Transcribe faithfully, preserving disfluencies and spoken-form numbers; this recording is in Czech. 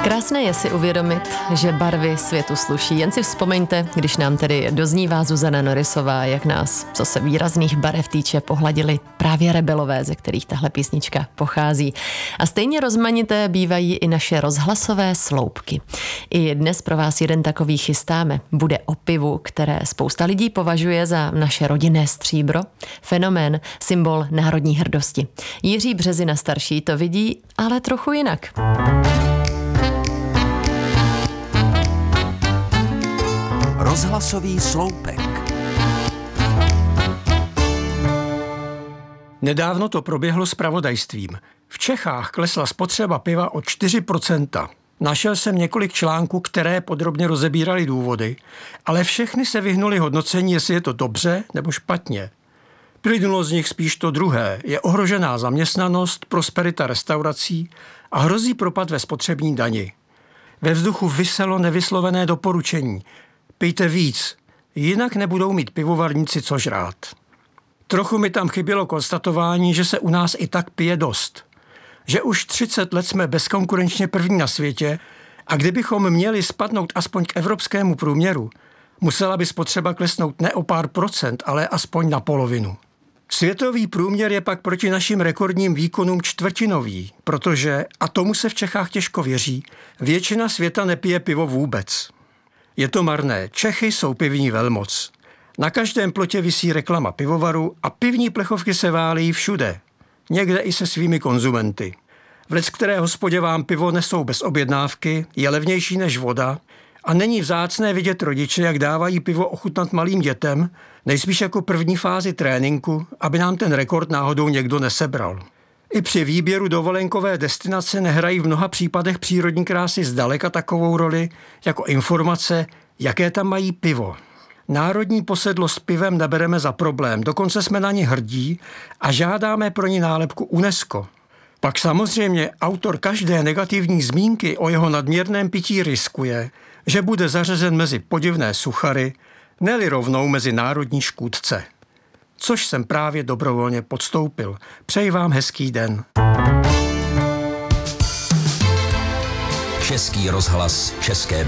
Krásné je si uvědomit, že barvy světu sluší. Jen si vzpomeňte, když nám tedy doznívá Zuzana Norrisová, jak nás, co se výrazných barev týče, pohladili právě rebelové, ze kterých tahle písnička pochází. A stejně rozmanité bývají i naše rozhlasové sloupky. I dnes pro vás jeden takový chystáme. Bude o pivu, které spousta lidí považuje za naše rodinné stříbro. Fenomén, symbol národní hrdosti. Jiří Březina starší to vidí, ale trochu jinak. Rozhlasový sloupek. Nedávno to proběhlo zpravodajstvím. V Čechách klesla spotřeba piva o čtyři procenta. Našel jsem několik článků, které podrobně rozebíraly důvody, ale všechny se vyhnuli hodnocení, jestli je to dobře nebo špatně. Plynulo z nich spíš to druhé. Je ohrožená zaměstnanost, prosperita restaurací a hrozí propad ve spotřební dani. Ve vzduchu viselo nevyslovené doporučení. Pijte víc, jinak nebudou mít pivovarníci co žrát. Trochu mi tam chybělo konstatování, že se u nás i tak pije dost. Že už třicet let jsme bezkonkurenčně první na světě a kdybychom měli spadnout aspoň k evropskému průměru, musela by spotřeba klesnout ne o pár procent, ale aspoň na polovinu. Světový průměr je pak proti našim rekordním výkonům čtvrtinový, protože, a tomu se v Čechách těžko věří, většina světa nepije pivo vůbec. Je to marné, Čechy jsou pivní velmoc. Na každém plotě visí reklama pivovaru a pivní plechovky se válejí všude, někde i se svými konzumenty. V leckteré hospodě vám pivo nesou bez objednávky, je levnější než voda a není vzácné vidět rodiče, jak dávají pivo ochutnat malým dětem, nejspíš jako první fázi tréninku, aby nám ten rekord náhodou někdo nesebral. I při výběru dovolenkové destinace nehrají v mnoha případech přírodní krásy zdaleka takovou roli jako informace, jaké tam mají pivo. Národní posedlost s pivem nebereme za problém, dokonce jsme na ně hrdí a žádáme pro ní nálepku UNESCO. Pak samozřejmě autor každé negativní zmínky o jeho nadměrném pití riskuje, že bude zařazen mezi podivné suchary, ne-li rovnou mezi národní škůdce. Což jsem právě dobrovolně podstoupil. Přeji vám hezký den. Český rozhlas, České